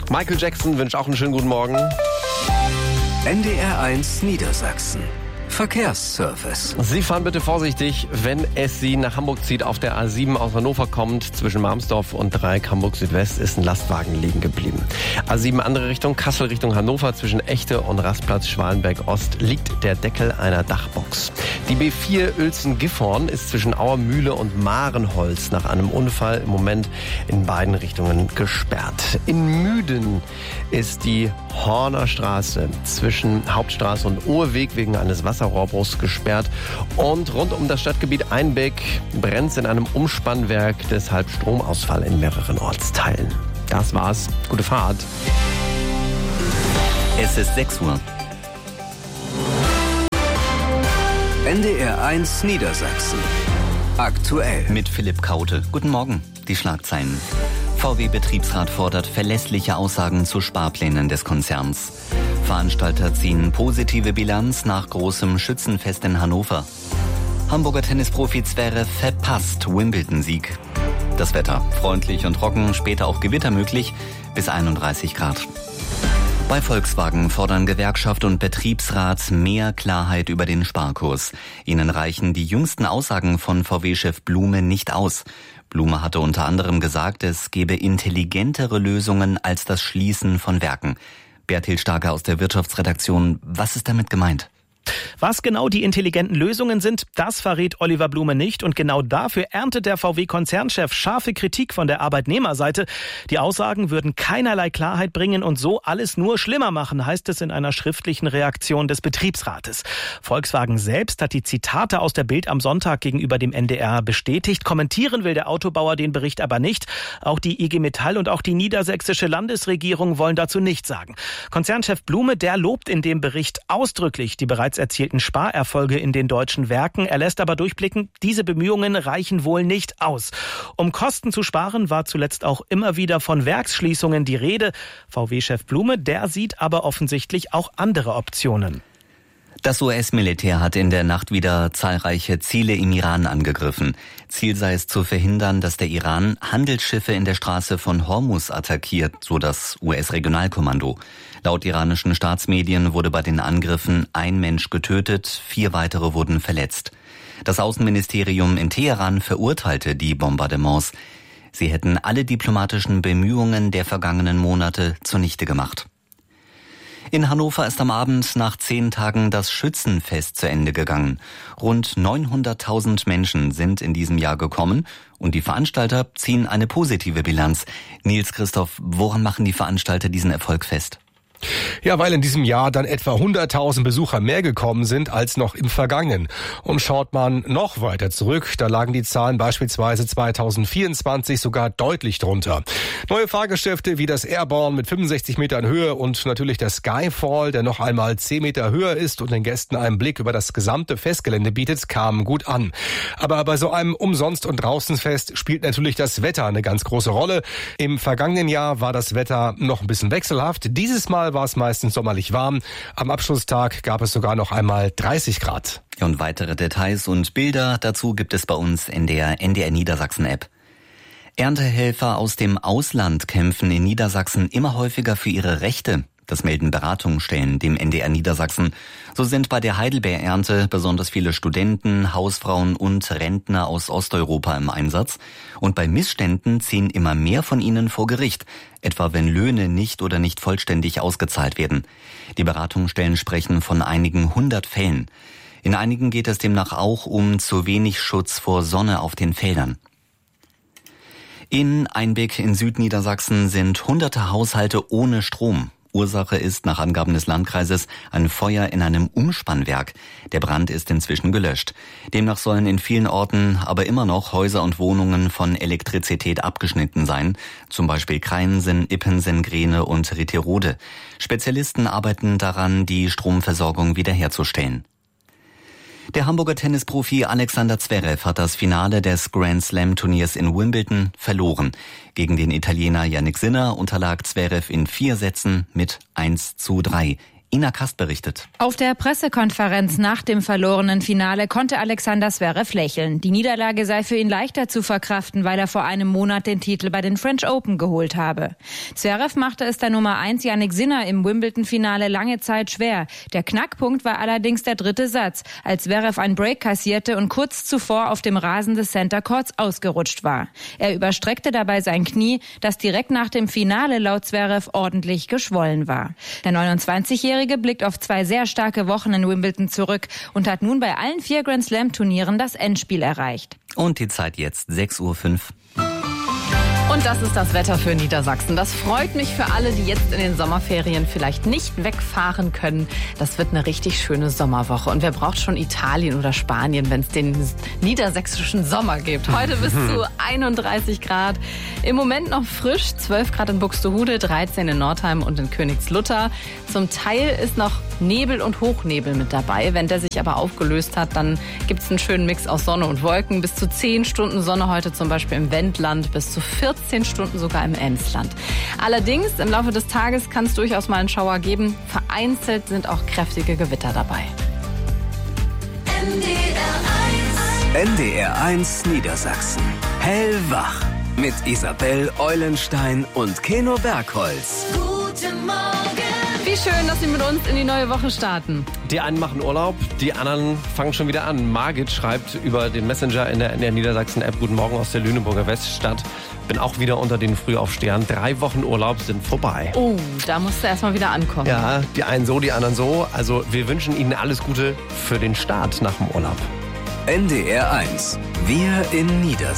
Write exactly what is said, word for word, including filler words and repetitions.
Michael Jackson wünscht auch einen schönen guten Morgen. N D R eins Niedersachsen. Verkehrsservice. Sie fahren bitte vorsichtig, wenn es Sie nach Hamburg zieht. Auf der A sieben aus Hannover kommt, zwischen Marmsdorf und Dreieck Hamburg Südwest ist ein Lastwagen liegen geblieben. A sieben andere Richtung, Kassel Richtung Hannover, zwischen Echte und Rastplatz Schwalenberg Ost liegt der Deckel einer Dachbox. Die B vier Uelzen-Gifhorn ist zwischen Auermühle und Marenholz nach einem Unfall im Moment in beiden Richtungen gesperrt. In Müden ist die Horner Straße zwischen Hauptstraße und Ohrweg wegen eines Wasserrohrbruchs gesperrt. Und rund um das Stadtgebiet Einbeck brennt es in einem Umspannwerk, deshalb Stromausfall in mehreren Ortsteilen. Das war's. Gute Fahrt. Es ist sechs Uhr. N D R eins Niedersachsen. Aktuell. Mit Philipp Kaute. Guten Morgen. Die Schlagzeilen. V W-Betriebsrat fordert verlässliche Aussagen zu Sparplänen des Konzerns. Veranstalter ziehen positive Bilanz nach großem Schützenfest in Hannover. Hamburger Tennisprofi Zverev verpasst Wimbledon-Sieg. Das Wetter freundlich und trocken, später auch Gewitter möglich, bis einunddreißig Grad. Bei Volkswagen fordern Gewerkschaft und Betriebsrat mehr Klarheit über den Sparkurs. Ihnen reichen die jüngsten Aussagen von V W-Chef Blume nicht aus. Blume hatte unter anderem gesagt, es gebe intelligentere Lösungen als das Schließen von Werken. Berthild Starker aus der Wirtschaftsredaktion, was ist damit gemeint? Was genau die intelligenten Lösungen sind, das verrät Oliver Blume nicht. Und genau dafür erntet der V W-Konzernchef scharfe Kritik von der Arbeitnehmerseite. Die Aussagen würden keinerlei Klarheit bringen und so alles nur schlimmer machen, heißt es in einer schriftlichen Reaktion des Betriebsrates. Volkswagen selbst hat die Zitate aus der Bild am Sonntag gegenüber dem N D R bestätigt. Kommentieren will der Autobauer den Bericht aber nicht. Auch die I G Metall und auch die niedersächsische Landesregierung wollen dazu nichts sagen. Konzernchef Blume, der lobt in dem Bericht ausdrücklich die bereits erzielten Sparerfolge in den deutschen Werken. Er lässt aber durchblicken, diese Bemühungen reichen wohl nicht aus. Um Kosten zu sparen, war zuletzt auch immer wieder von Werksschließungen die Rede. V W-Chef Blume, der sieht aber offensichtlich auch andere Optionen. Das U S-Militär hat in der Nacht wieder zahlreiche Ziele im Iran angegriffen. Ziel sei es zu verhindern, dass der Iran Handelsschiffe in der Straße von Hormuz attackiert, so das U S-Regionalkommando. Laut iranischen Staatsmedien wurde bei den Angriffen ein Mensch getötet, vier weitere wurden verletzt. Das Außenministerium in Teheran verurteilte die Bombardements. Sie hätten alle diplomatischen Bemühungen der vergangenen Monate zunichte gemacht. In Hannover ist am Abend nach zehn Tagen das Schützenfest zu Ende gegangen. Rund neunhunderttausend Menschen sind in diesem Jahr gekommen und die Veranstalter ziehen eine positive Bilanz. Nils Christoph, woran machen die Veranstalter diesen Erfolg fest? Ja, weil in diesem Jahr dann etwa hunderttausend Besucher mehr gekommen sind als noch im vergangenen. Und schaut man noch weiter zurück, da lagen die Zahlen beispielsweise zweitausendvierundzwanzig sogar deutlich drunter. Neue Fahrgeschäfte wie das Airborne mit fünfundsechzig Metern Höhe und natürlich der Skyfall, der noch einmal zehn Meter höher ist und den Gästen einen Blick über das gesamte Festgelände bietet, kamen gut an. Aber bei so einem Umsonst- und Draußenfest spielt natürlich das Wetter eine ganz große Rolle. Im vergangenen Jahr war das Wetter noch ein bisschen wechselhaft. Dieses Mal war es meistens sommerlich warm. Am Abschlusstag gab es sogar noch einmal dreißig Grad. Und weitere Details und Bilder dazu gibt es bei uns in der N D R Niedersachsen App. Erntehelfer aus dem Ausland kämpfen in Niedersachsen immer häufiger für ihre Rechte. Das melden Beratungsstellen dem N D R Niedersachsen. So sind bei der Heidelbeerernte besonders viele Studenten, Hausfrauen und Rentner aus Osteuropa im Einsatz. Und bei Missständen ziehen immer mehr von ihnen vor Gericht, etwa wenn Löhne nicht oder nicht vollständig ausgezahlt werden. Die Beratungsstellen sprechen von einigen hundert Fällen. In einigen geht es demnach auch um zu wenig Schutz vor Sonne auf den Feldern. In Einbeck in Südniedersachsen sind hunderte Haushalte ohne Strom. Ursache ist nach Angaben des Landkreises ein Feuer in einem Umspannwerk. Der Brand ist inzwischen gelöscht. Demnach sollen in vielen Orten aber immer noch Häuser und Wohnungen von Elektrizität abgeschnitten sein. Zum Beispiel Kreinsen, Ippensen, Grene und Ritterode. Spezialisten arbeiten daran, die Stromversorgung wiederherzustellen. Der Hamburger Tennisprofi Alexander Zverev hat das Finale des Grand Slam Turniers in Wimbledon verloren. Gegen den Italiener Jannik Sinner unterlag Zverev in vier Sätzen mit eins zu drei. Ina Kast berichtet. Auf der Pressekonferenz nach dem verlorenen Finale konnte Alexander Zverev lächeln. Die Niederlage sei für ihn leichter zu verkraften, weil er vor einem Monat den Titel bei den French Open geholt habe. Zverev machte es der Nummer eins Jannik Sinner im Wimbledon-Finale lange Zeit schwer. Der Knackpunkt war allerdings der dritte Satz, als Zverev ein Break kassierte und kurz zuvor auf dem Rasen des Center Courts ausgerutscht war. Er überstreckte dabei sein Knie, das direkt nach dem Finale laut Zverev ordentlich geschwollen war. Der neunundzwanzigjährige blickt auf zwei sehr starke Wochen in Wimbledon zurück und hat nun bei allen vier Grand Slam Turnieren das Endspiel erreicht. Und die Zeit jetzt sechs Uhr fünf. Und das ist das Wetter für Niedersachsen. Das freut mich für alle, die jetzt in den Sommerferien vielleicht nicht wegfahren können. Das wird eine richtig schöne Sommerwoche. Und wer braucht schon Italien oder Spanien, wenn es den niedersächsischen Sommer gibt? Heute bis zu einunddreißig Grad. Im Moment noch frisch, zwölf Grad in Buxtehude, dreizehn in Nordheim und in Königslutter. Zum Teil ist noch Nebel und Hochnebel mit dabei. Wenn der sich aber aufgelöst hat, dann gibt es einen schönen Mix aus Sonne und Wolken. Bis zu zehn Stunden Sonne heute zum Beispiel im Wendland, bis zu vierzehn Stunden sogar im Emsland. Allerdings, im Laufe des Tages kann es durchaus mal einen Schauer geben. Vereinzelt sind auch kräftige Gewitter dabei. N D R eins Niedersachsen. Hellwach. Mit Isabel Eulenstein und Keno Bergholz. Guten Morgen. Wie schön, dass Sie mit uns in die neue Woche starten. Die einen machen Urlaub, die anderen fangen schon wieder an. Margit schreibt über den Messenger in der, in der Niedersachsen-App: Guten Morgen aus der Lüneburger Weststadt. Bin auch wieder unter den Frühaufstehern. Drei Wochen Urlaub sind vorbei. Oh, da musst du erstmal wieder ankommen. Ja, die einen so, die anderen so. Also wir wünschen Ihnen alles Gute für den Start nach dem Urlaub. N D R eins. Wir in Niedersachsen.